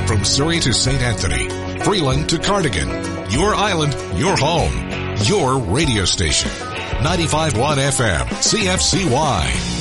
From Surrey to St. Anthony, Freeland to Cardigan, your island, your home, your radio station. 95.1 FM, CFCY.